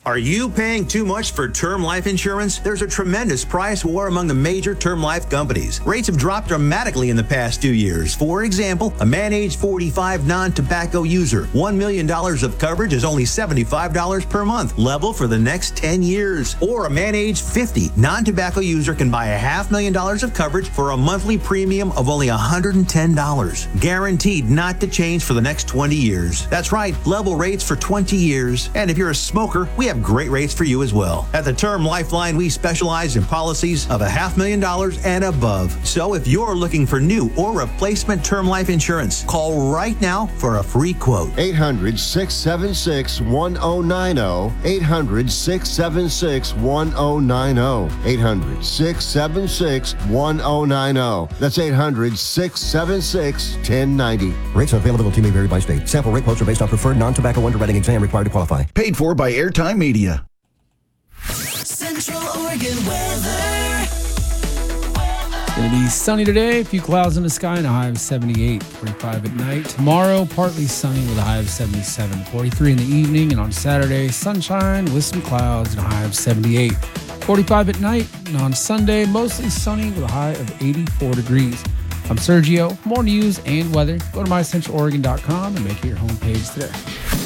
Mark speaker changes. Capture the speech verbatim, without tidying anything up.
Speaker 1: Are you paying too much for term life insurance? There's a tremendous price war among the major term life companies. Rates have dropped dramatically in the past two years. For example, a man age forty-five non-tobacco user, one million dollars of coverage is only seventy-five dollars per month, level for the next ten years. Or a man age fifty non-tobacco user can buy a half million dollars of coverage for a monthly premium of only one hundred ten dollars. Guaranteed not to change for the next twenty years. That's right, level rates for twenty years. And if you're a smoker, we have great rates for you as well. At the Term Lifeline, we specialize in policies of a half million dollars and above. So if you're looking for new or replacement term life insurance, call right now for a free quote.
Speaker 2: eight hundred, six seven six, one zero nine zero. eight hundred, six seven six, one zero nine zero. eight hundred, six seven six, one zero nine zero. That's eight hundred, six seven six, one zero nine zero.
Speaker 3: Rates and availability may vary by state. Sample rate quotes are based on preferred non-tobacco underwriting exam required to qualify.
Speaker 4: Paid for by Airtime Media.
Speaker 5: Central Oregon weather.
Speaker 6: It's going to be sunny today, a few clouds in the sky, and a high of seventy-eight, forty-five at night. Tomorrow, partly sunny with a high of seventy-seven, forty-three in the evening. And on Saturday, sunshine with some clouds and a high of seventy-eight, forty-five at night. And on Sunday, mostly sunny with a high of eighty-four degrees. I'm Sergio. For more news and weather, go to my central oregon dot com and make it your homepage today.